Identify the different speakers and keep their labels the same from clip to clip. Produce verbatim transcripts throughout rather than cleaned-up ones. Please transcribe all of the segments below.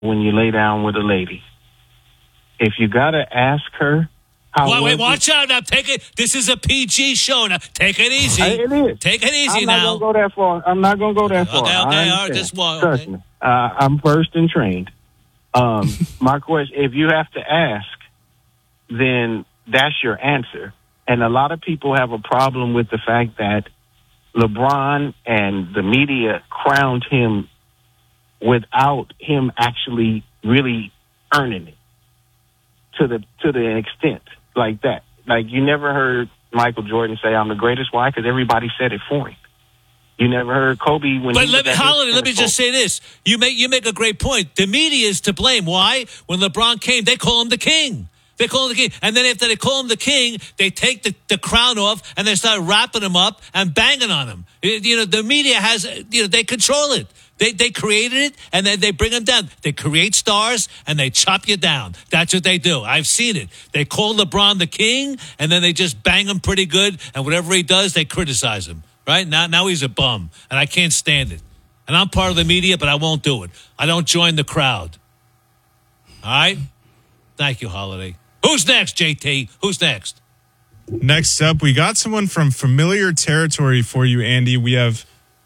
Speaker 1: when you lay down with a lady. If you gotta ask her how
Speaker 2: Wait, wait,
Speaker 1: was
Speaker 2: watch
Speaker 1: it,
Speaker 2: out now. Take it. This is a P G show now. Take it easy.
Speaker 1: I- it is.
Speaker 2: Take it easy
Speaker 1: I'm
Speaker 2: now.
Speaker 1: not gonna go that far. I'm not gonna go that
Speaker 2: Okay,
Speaker 1: far.
Speaker 2: okay,
Speaker 1: I
Speaker 2: all right,
Speaker 1: understand.
Speaker 2: just one,
Speaker 1: Trust
Speaker 2: okay.
Speaker 1: me. Uh, I'm versed and trained. Um, my question: if you have to ask, then that's your answer. And a lot of people have a problem with the fact that LeBron and the media crowned him without him actually really earning it to the to the extent like that. Like, you never heard Michael Jordan say, "I'm the greatest." Why? Because everybody said it for him. You never heard Kobe when.
Speaker 2: But
Speaker 1: he
Speaker 2: let me,
Speaker 1: was at his
Speaker 2: Holiday, let me
Speaker 1: pinnacle.
Speaker 2: just say this: you make you make a great point. The media is to blame. Why? When LeBron came, they call him the king. They call him the king, and then after they call him the king, they take the, the crown off and they start wrapping him up and banging on him. You know, the media has, you know, they control it. They they created it, and then they bring them down. They create stars, and they chop you down. That's what they do. I've seen it. They call LeBron the king, and then they just bang him pretty good, and whatever he does, they criticize him. Right? Now, now he's a bum, and I can't stand it. And I'm part of the media, but I won't do it. I don't join the crowd. All right? Thank you, Holiday. Who's next, J T? Who's next?
Speaker 3: Next up, we got someone from familiar territory for you, Andy. We have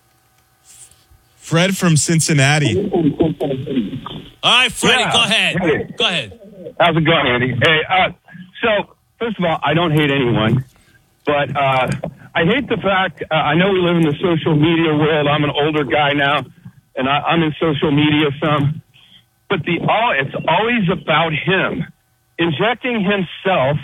Speaker 3: Fred from Cincinnati.
Speaker 2: All right, Freddie,
Speaker 4: Yeah.
Speaker 2: go ahead.
Speaker 4: Hey.
Speaker 2: Go ahead.
Speaker 4: How's it going, Andy? Hey, uh, so first of all, I don't hate anyone, but uh, I hate the fact. Uh, I know we live in the social media world. I'm an older guy now, and I, I'm in social media some. But the all it's always about him injecting himself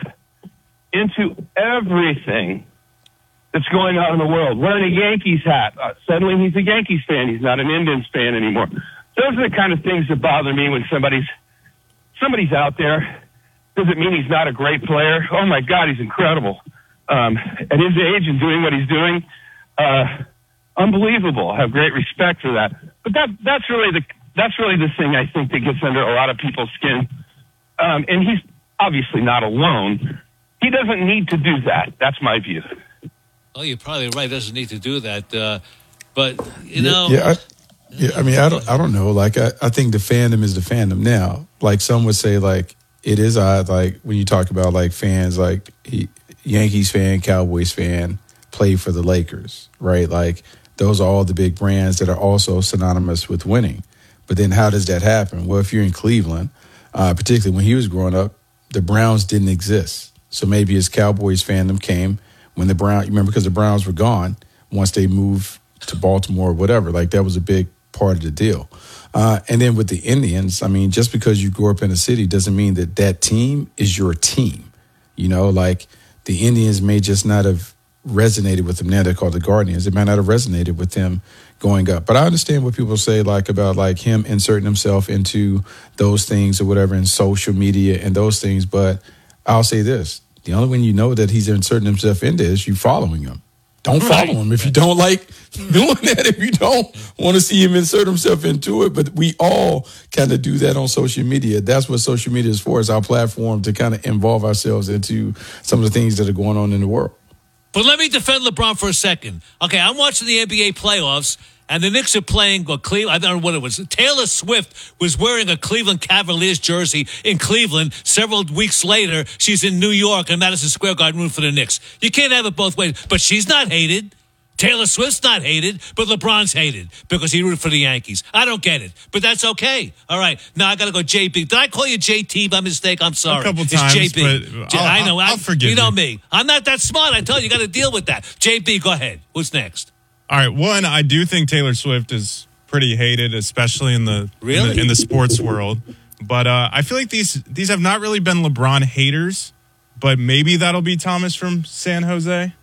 Speaker 4: into everything that's going on in the world. Wearing a Yankees hat. Uh, suddenly he's a Yankees fan. He's not an Indians fan anymore. Those are the kind of things that bother me when somebody's somebody's out there. Doesn't mean he's not a great player. Oh, my God, he's incredible. Um, at his age and doing what he's doing, uh, unbelievable. I have great respect for that. But that that's really the that's really the thing I think that gets under a lot of people's skin. Um, and he's obviously not alone. He doesn't need to do that. That's my view.
Speaker 2: Oh, you're probably right. Doesn't need to do that. Uh, but, you
Speaker 5: Yeah,
Speaker 2: know.
Speaker 5: yeah, I, yeah, I mean, I don't, I don't know. Like, I, I think the fandom is the fandom now. Like, some would say, like, it is odd. Like, when you talk about like fans, like he, Yankees fan, Cowboys fan, play for the Lakers, right? Like, those are all the big brands that are also synonymous with winning. But then, how does that happen? Well, if you're in Cleveland, uh, particularly when he was growing up, the Browns didn't exist. So maybe his Cowboys fandom came when the Browns, you remember, because the Browns were gone once they moved to Baltimore or whatever. Like, that was a big part of the deal. Uh, and then with the Indians, I mean, just because you grew up in a city doesn't mean that that team is your team. You know, like the Indians may just not have resonated with them. Now they're called the Guardians. It might not have resonated with them going up. But I understand what people say, like about like him inserting himself into those things or whatever in social media and those things. But I'll say this. The only way you know that he's inserting himself into is you following him. Don't follow
Speaker 2: Right.
Speaker 5: him if you don't like doing that, if you don't want to see him insert himself into it. But we all kind of do that on social media. That's what social media is for, is our platform to kind of involve ourselves into some of the things that are going on in the world.
Speaker 2: But let me defend LeBron for a second. Okay, I'm watching the N B A playoffs, and the Knicks are playing well, Cleveland. I don't know what it was. Taylor Swift was wearing a Cleveland Cavaliers jersey in Cleveland. Several weeks later, she's in New York in Madison Square Garden rooting for the Knicks. You can't have it both ways. But she's not hated. Taylor Swift's not hated, but LeBron's hated because he rooted for the Yankees. I don't get it, but that's okay. All right, now I got to go J B. Did I call you J T by mistake? I'm sorry.
Speaker 3: A couple
Speaker 2: it's
Speaker 3: times,
Speaker 2: J B.
Speaker 3: but
Speaker 2: J-
Speaker 3: I'll-
Speaker 2: I know.
Speaker 3: I'll
Speaker 2: I,
Speaker 3: forgive
Speaker 2: you know
Speaker 3: you.
Speaker 2: me. I'm not that smart. I tell you, you got to deal with that. J B, go ahead. Who's next?
Speaker 3: All right, one, I do think Taylor Swift is pretty hated, especially in the
Speaker 2: Really?
Speaker 3: in the, in the sports world. But uh, I feel like these these have not really been LeBron haters, but maybe that'll be Thomas from San Jose.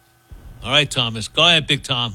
Speaker 2: All right, Thomas. Go ahead, Big Tom.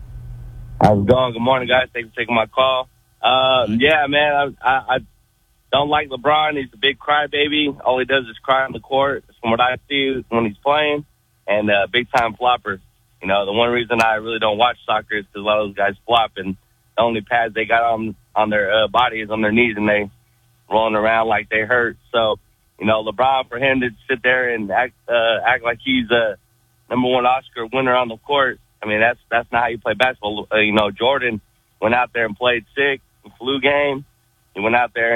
Speaker 6: How's it going? Good morning, guys. Thanks for taking my call. Uh, yeah, man, I, I, I don't like LeBron. He's a big crybaby. All he does is cry on the court, from what I see when he's playing, and uh, big-time flopper. You know, the one reason I really don't watch soccer is because a lot of those guys flop, and the only pads they got on on their uh, body is on their knees, and they rolling around like they hurt. So, you know, LeBron, for him to sit there and act uh, act like he's a number one Oscar winner on the court, I mean, that's that's not how you play basketball. Uh, you know, Jordan went out there and played sick, flu game, He went out there